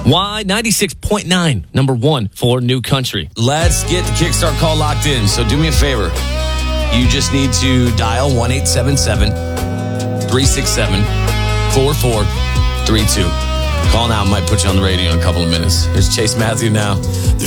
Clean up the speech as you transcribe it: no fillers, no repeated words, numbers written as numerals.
Why 96.9, number one for New Country. Let's get the Kickstart call locked in. So do me a favor. You just need to dial 1-877-367-4432. Call now, might put you on the radio in a couple of minutes. Here's Chase Matthew now.